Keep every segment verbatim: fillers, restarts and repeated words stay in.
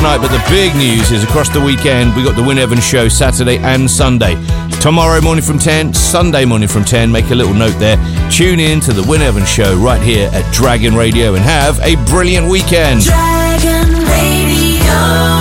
tonight, but the big news is across the weekend, we got the Win Evans show Saturday and Sunday. Tomorrow morning from ten, Sunday morning from ten. Make a little note there. Tune in to the Win Evans show right here at Dragon Radio and have a brilliant weekend. Dragon Radio.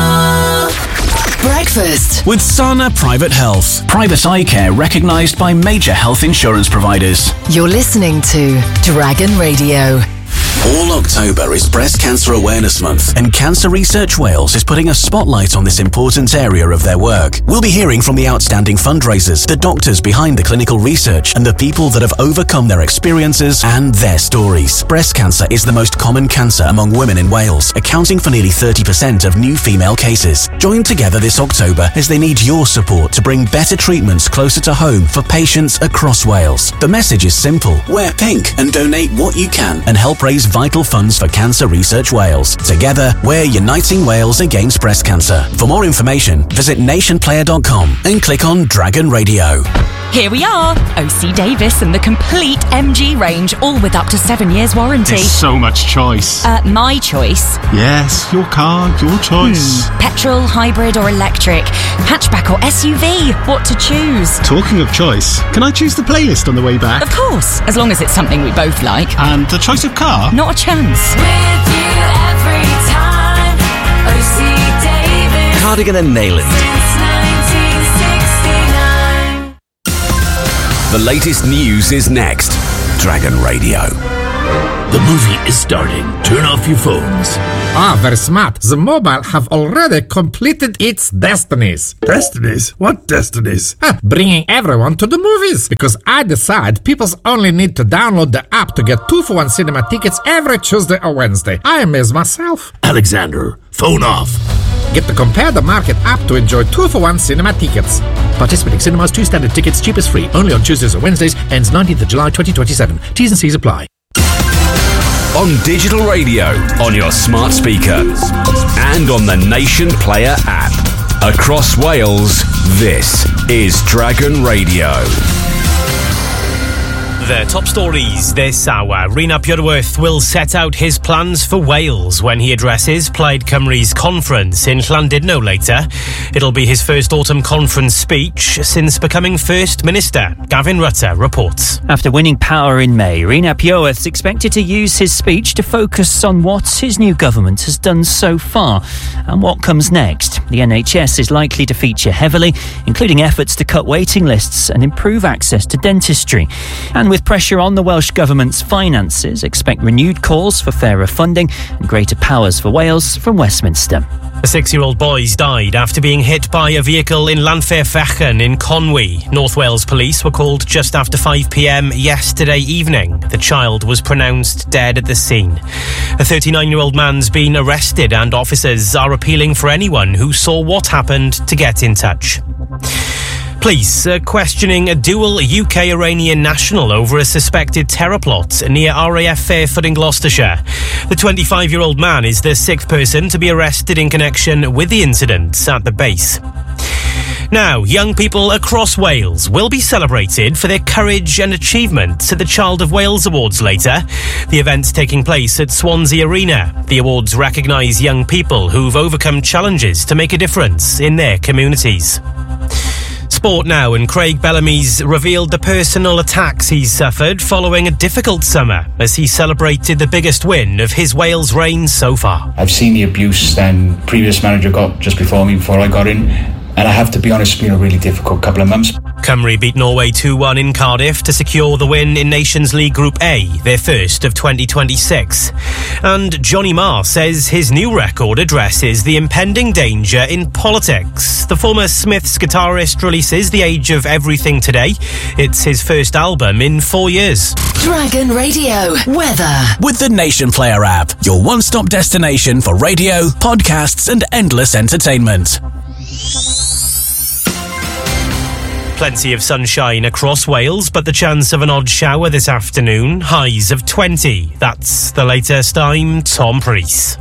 Breakfast with Sana Private Health. Private eye care recognised by major health insurance providers. You're listening to Dragon Radio. All October is Breast Cancer Awareness Month, and Cancer Research Wales is putting a spotlight on this important area of their work. We'll be hearing from the outstanding fundraisers, the doctors behind the clinical research, and the people that have overcome their experiences and their stories. Breast cancer is the most common cancer among women in Wales, accounting for nearly thirty percent of new female cases. Join together this October as they need your support to bring better treatments closer to home for patients across Wales. The message is simple. Wear pink and donate what you can and help raise vital funds for Cancer Research Wales. Together, we're uniting Wales against breast cancer. For more information, visit nation player dot com and click on Dragon Radio. Here we are, O C Davis and the complete M G range, all with up to seven years warranty. There's so much choice. Uh, my choice. Yes, your car, your choice. Hmm. Petrol, hybrid or electric, hatchback or S U V, what to choose? Talking of choice, can I choose the playlist on the way back? Of course, as long as it's something we both like. And the choice of car? Not a chance. With you every time, O C Davis. Cardigan and Nayland. Since nineteen sixty-nine. The latest news is next. Dragon Radio. The movie is starting. Turn off your phones. Ah, very smart. The mobile have already completed its destinies. Destinies? What destinies? Ah, bringing everyone to the movies. Because I decide people only need to download the app to get two for one cinema tickets every Tuesday or Wednesday. I amaze myself. Alexander, phone off. Get the Compare the Market app to enjoy two for one cinema tickets. Participating cinemas, two standard tickets, cheapest free. Only on Tuesdays or Wednesdays. Ends nineteenth of July twenty twenty-seven. T's and C's apply. On digital radio, on your smart speaker, and on the Nation Player app. Across Wales, this is Dragon Radio. The top stories this hour. Rhys Purworth will set out his plans for Wales when he addresses Plaid Cymru's conference in Llandudno no later. It'll be his first autumn conference speech since becoming First Minister. Gavin Rutter reports. After winning power in May, Rhys Purworth's expected to use his speech to focus on what his new government has done so far and what comes next. The N H S is likely to feature heavily, including efforts to cut waiting lists and improve access to dentistry. And with pressure on the Welsh Government's finances, expect renewed calls for fairer funding and greater powers for Wales from Westminster. A six-year-old boy's died after being hit by a vehicle in Llanfair Fechan in Conwy. North Wales police were called just after five p.m. yesterday evening. The child was pronounced dead at the scene. A thirty-nine-year-old man's been arrested and officers are appealing for anyone who saw what happened to get in touch. Police are questioning a dual U K-Iranian national over a suspected terror plot near R A F Fairford in Gloucestershire. The twenty-five-year-old man is the sixth person to be arrested in connection with the incident at the base. Now, young people across Wales will be celebrated for their courage and achievement at the Child of Wales Awards later. The event's taking place at Swansea Arena. The awards recognise young people who've overcome challenges to make a difference in their communities. Sport now, and Craig Bellamy's revealed the personal attacks he's suffered following a difficult summer as he celebrated the biggest win of his Wales reign so far. I've seen the abuse then previous manager got just before me, before I got in, and I have to be honest, it's been a really difficult couple of months. Cymru beat Norway two one in Cardiff to secure the win in Nations League Group A, their first of twenty twenty-six. And Johnny Marr says his new record addresses the impending danger in politics. The former Smiths guitarist releases The Age of Everything today. It's his first album in four years. Dragon Radio weather. With the Nation Player app, your one-stop destination for radio, podcasts and endless entertainment. Plenty of sunshine across Wales, but the chance of an odd shower this afternoon. Highs of twenty. That's the latest. I'm Tom Preece.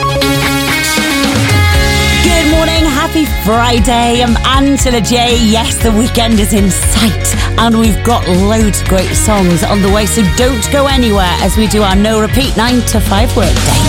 Good morning, happy Friday. I'm Angela J. Yes, the weekend is in sight and we've got loads of great songs on the way, so don't go anywhere as we do our no repeat nine to five workday.